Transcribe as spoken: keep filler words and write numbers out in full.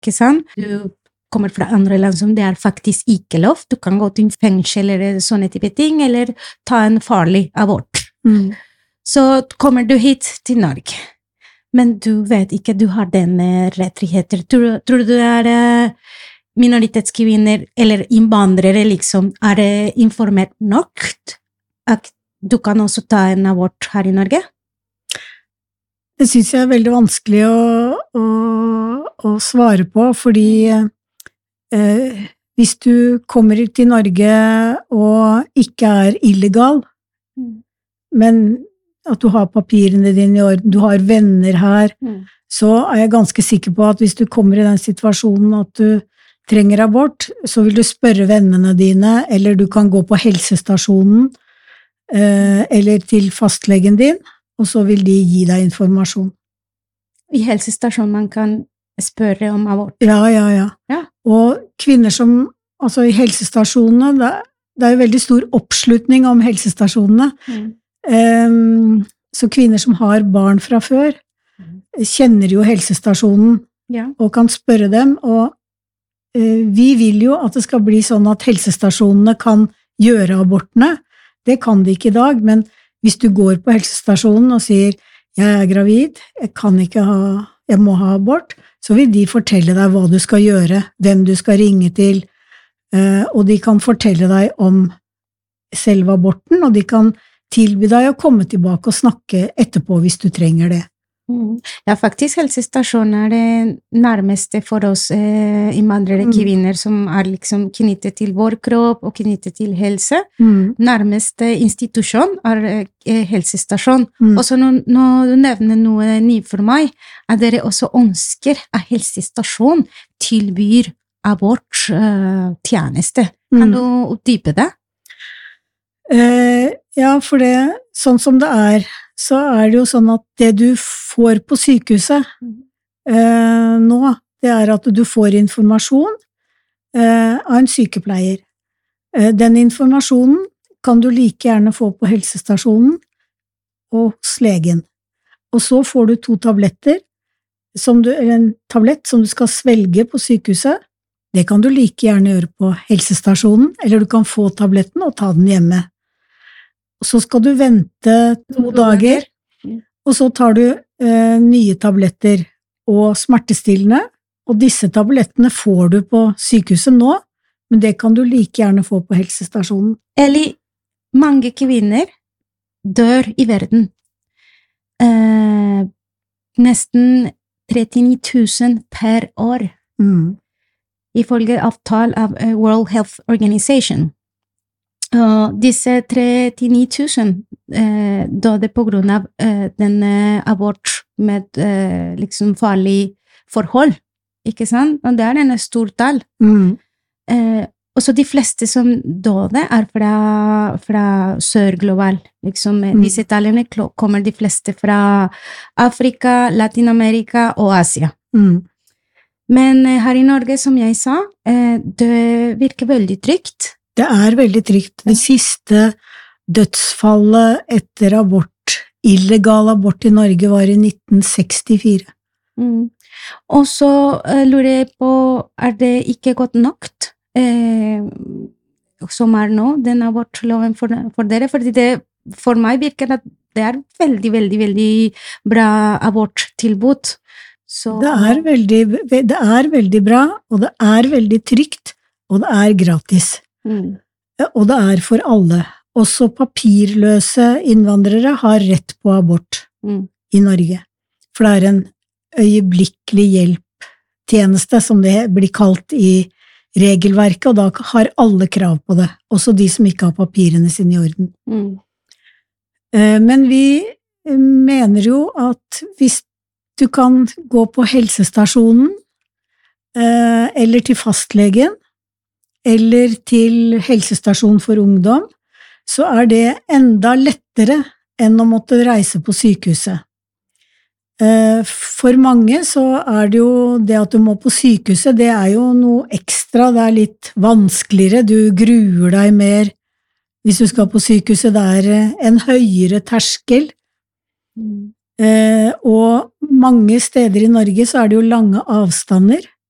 ikke sant? Du kommer fra andre land som det er faktisk ikke lov. Du kan gå til fengsel eller sånne type ting, eller ta en farlig abort. Mm. Så kommer du hit til Norge, men du vet ikke du har denne rettigheter. Tror, tror du det er uh, minoritetskvinner eller innvandrere liksom, er det informert nok at du kan også ta en abort her i Norge? Det synes jeg er veldig vanskelig å, å, å svare på, fordi eh, hvis du kommer til Norge og ikke er illegal, mm. men at du har papirene dine i orden, du har venner her, mm. så er jeg ganske sikker på at hvis du kommer i den situasjonen at du trenger abort, så vil du spørre vennene dine, eller du kan gå på helsestasjonen, eh, eller til fastlegen din, og så vil de gi deg informasjon. I helsestasjonen man kan spørre om abort? Ja, ja, ja. ja. Og kvinner som, altså i helsestasjonene, det, det er jo veldig stor oppslutning om helsestasjonene, mm. um, så kvinner som har barn fra før, mm. kjenner jo helsestasjonen, ja. og kan spørre dem, og uh, vi vil jo at det skal bli sånn at helsestasjonene kan gjøre abortene. Det kan de ikke i dag, men hvis du går på helsestasjonen og sier, jeg er gravid, jeg kan ikke ha, jeg må ha abort, så vil de fortelle deg hva du skal gjøre, hvem du skal ringe til, og de kan fortelle deg om selve aborten, og de kan tilby deg å komme tilbake og snakke etterpå hvis du trenger det. Mm. Ja, faktisk helsestasjonen er det nærmeste for oss eh, innvandrere mm. kvinner som er liksom knyttet til vår kropp og knyttet til helse. Mm. Nærmeste institusjon er eh, helsestasjon. Mm. Og så når, når du nevner noe ny for meg, at dere også ønsker at helsestasjon tilbyr abort eh, tjeneste. Kan mm. du utdype det? Eh, ja, for det, sånn som det er, så er det jo sånn at det du får på sykehuset eh, nå, det er at du får informasjon eh, av en sykepleier. Eh, den informasjonen kan du like gjerne få på helsestasjonen og hos legen. Og så får du to tabletter, som du, eller en tablett som du skal svelge på sykehuset. Det kan du like gjerne gjøre på helsestasjonen, eller du kan få tabletten og ta den hjemme. Og så skal du vente to dager, og så tar du eh, nye tabletter og smertestillende, og disse tablettene får du på sykehuset nå, men det kan du like gjerne få på helsestasjonen. Eller mange kvinner dør i verden. Eh, nesten trettini tusen per år, Mm. ifølge avtale av World Health Organization. Og disse trettini tusen eh, døde på grunn av eh, denne abort med eh, liksom farlig forhold, ikke sant? Og det er en stor tall. Mm. Eh, og så de fleste som døde er fra, fra sør-global. Liksom, Mm. Disse tallene kommer de fleste fra Afrika, Latin-Amerika og Asia. Mm. Men eh, her i Norge, som jeg sa, eh, det virker veldig trygt. Det er veldig trygt. Det siste dødsfallet etter abort, illegal abort i Norge, var i nitten sekstifire. Mm. Og så uh, lurer jeg på, er det ikke godt nok eh, som er nå, den abortloven for, for dere? Fordi det, for meg virker at det er veldig, veldig, veldig bra aborttilbud. Så... Det er veldig, det er veldig bra, og det er veldig trygt, og det er gratis. Mm. Og det er for alle. Også papirløse innvandrere har rett på abort mm. i Norge. For det er en øyeblikkelig hjelptjeneste, som det blir kalt i regelverket, og da har alle krav på det, også de som ikke har papirene sine i orden. Mm. Men vi mener jo at hvis du kan gå på helsestasjonen, eller til fastlegen, eller til helsestasjon for ungdom, så er det enda lettere enn å måtte reise på sykehuset. For mange så er det jo det at du må på sykehuset, det er jo noe ekstra, det er litt vanskeligere, du gruer deg mer hvis du skal på sykehuset, det er en høyere terskel. Mm. Og mange steder i Norge så er det jo lange avstander,